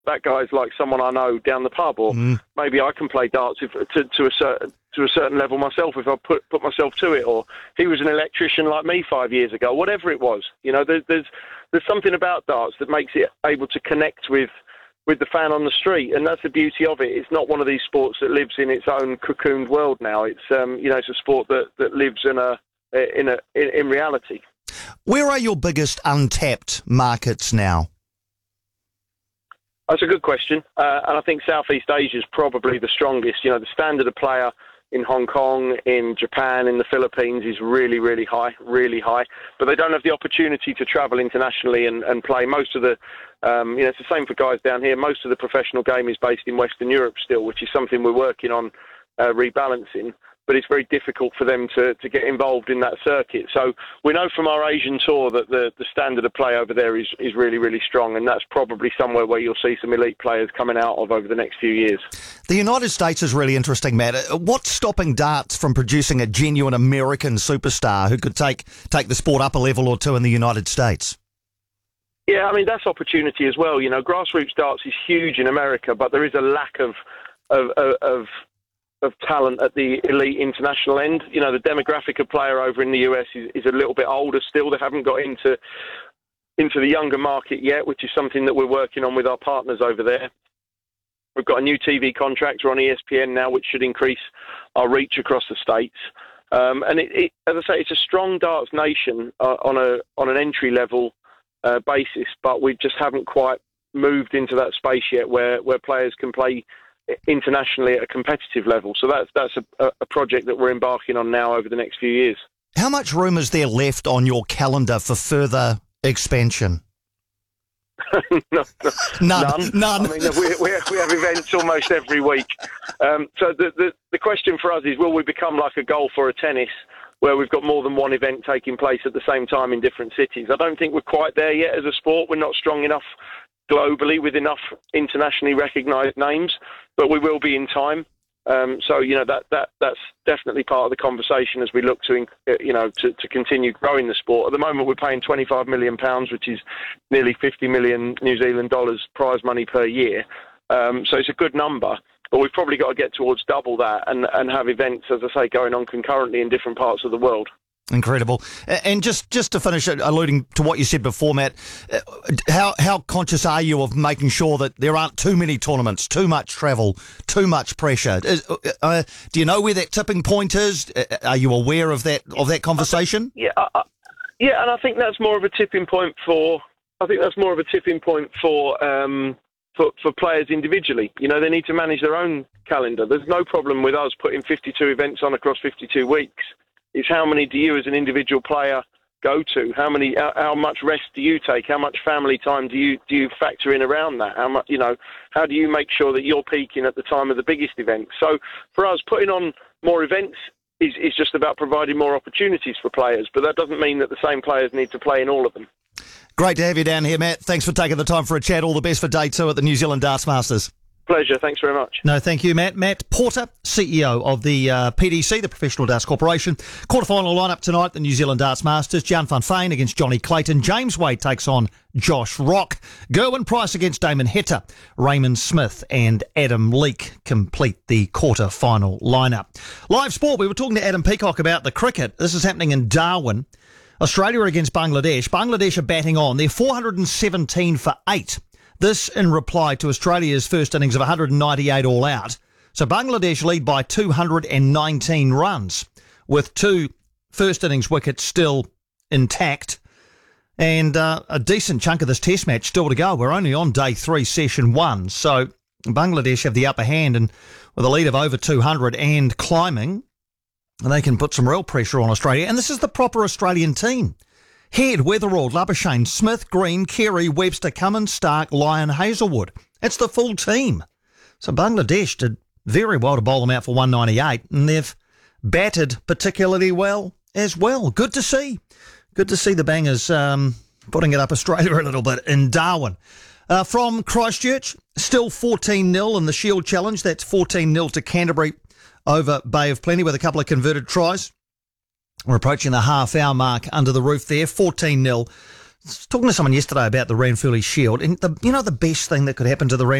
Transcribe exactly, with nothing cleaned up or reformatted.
that guy's like someone I know down the pub, or mm. maybe I can play darts if, to, to a certain to a certain level myself if I put put myself to it, or he was an electrician like me five years ago, whatever it was. You know, there's there's, there's something about darts that makes it able to connect with with the fan on the street, and that's the beauty of it. It's not one of these sports that lives in its own cocooned world now. It's um, you know, it's a sport that, that lives in a in a in, in reality. Where are your biggest untapped markets now? That's a good question, uh, and I think Southeast Asia is probably the strongest. You know, the standard of player in Hong Kong, in Japan, in the Philippines is really, really high, really high. But they don't have the opportunity to travel internationally and, and play. Most of the, um, you know, it's the same for guys down here. Most of the professional game is based in Western Europe still, which is something we're working on uh, rebalancing. But it's very difficult for them to, to get involved in that circuit. So we know from our Asian tour that the, the standard of play over there is, is really, really strong, and that's probably somewhere where you'll see some elite players coming out of over the next few years. The United States is really interesting, Matt. What's stopping darts from producing a genuine American superstar who could take, take the sport up a level or two in the United States? Yeah, I mean, that's opportunity as well. You know, grassroots darts is huge in America, but there is a lack of of, of, of of talent at the elite international end. You know, the demographic of player over in the U S is, is a little bit older still. They haven't got into into the younger market yet, which is something that we're working on with our partners over there. We've got a new T V contract. We're on E S P N now, which should increase our reach across the States. Um, and it, it, as I say, it's a strong darts nation uh, on a on an entry level uh, basis, but we just haven't quite moved into that space yet where, where players can play internationally at a competitive level. So that's that's a, a project that we're embarking on now over the next few years. How much room is there left on your calendar for further expansion? no, no, none. None. I mean, we, we, we have events almost every week. Um, so the, the, the question for us is, will we become like a golf or a tennis where we've got more than one event taking place at the same time in different cities? I don't think we're quite there yet as a sport. We're not strong enough globally with enough internationally recognised names, but we will be in time. Um, so you know that that that's definitely part of the conversation as we look to you know to, to continue growing the sport. At the moment, we're paying twenty-five million pounds, which is nearly fifty million New Zealand dollars prize money per year. Um, so it's a good number, but we've probably got to get towards double that and and have events, as I say, going on concurrently in different parts of the world. Incredible. And just, just to finish, alluding to what you said before, Matt, how how conscious are you of making sure that there aren't too many tournaments, too much travel, too much pressure? Is, uh, do you know where that tipping point is? Are you aware of that of that conversation? Yeah, uh, yeah, and I think that's more of a tipping point for. I think that's more of a tipping point for. Um, For, for players individually. You know, they need to manage their own calendar. There's no problem with us putting fifty-two events on across fifty-two weeks. It's how many do you as an individual player go to? How many? How, how much rest do you take? How much family time do you do you factor in around that? How much? You know, how do you make sure that you're peaking at the time of the biggest event? So for us, putting on more events is, is just about providing more opportunities for players. But that doesn't mean that the same players need to play in all of them. Great to have you down here, Matt. Thanks for taking the time for a chat. All the best for day two at the New Zealand Darts Masters. Pleasure. Thanks very much. No, thank you, Matt. Matt Porter, C E O of the uh, P D C, the Professional Darts Corporation. Quarterfinal lineup tonight, the New Zealand Darts Masters. Gian van Veen against Johnny Clayton. James Wade takes on Josh Rock. Gerwyn Price against Damon Heta. Raymond Smith and Adam Leake complete the quarterfinal lineup. Live sport, we were talking to Adam Peacock about the cricket. This is happening in Darwin. Australia against Bangladesh. Bangladesh are batting on. They're four hundred seventeen for eight. This in reply to Australia's first innings of one hundred ninety-eight all out. So Bangladesh lead by two hundred nineteen runs with two first innings wickets still intact and uh, a decent chunk of this test match still to go. We're only on day three, session one. So Bangladesh have the upper hand and with a lead of over two hundred and climbing, and they can put some real pressure on Australia. And this is the proper Australian team. Head, Weatherall, Labuschagne, Smith, Green, Carey, Webster, Cummins, Stark, Lyon, Hazelwood. It's the full team. So Bangladesh did very well to bowl them out for one ninety-eight, and they've batted particularly well as well. Good to see. Good to see the Bangers um, putting it up Australia a little bit in Darwin. Uh, from Christchurch, still fourteen nil in the Shield Challenge. That's fourteen nil to Canterbury over Bay of Plenty with a couple of converted tries. We're approaching the half-hour mark under the roof there, fourteen nil was talking to someone yesterday about the Ranfurly Shield, and the, you know the best thing that could happen to the